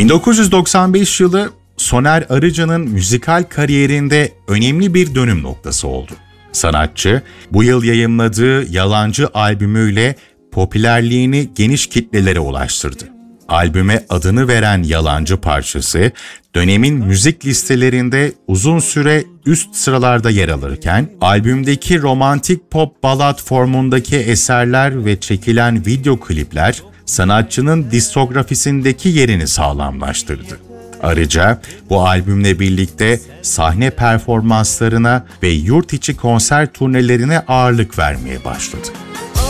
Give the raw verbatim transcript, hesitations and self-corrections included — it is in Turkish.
bin dokuz yüz doksan beş yılı Soner Arıcan'ın müzikal kariyerinde önemli bir dönüm noktası oldu. Sanatçı, bu yıl yayımladığı Yalancı albümüyle popülerliğini geniş kitlelere ulaştırdı. Albüme adını veren Yalancı parçası, dönemin müzik listelerinde uzun süre üst sıralarda yer alırken, albümdeki romantik pop ballad formundaki eserler ve çekilen video klipler, sanatçının diskografisindeki yerini sağlamlaştırdı. Arıca, bu albümle birlikte sahne performanslarına ve yurt içi konser turnelerine ağırlık vermeye başladı.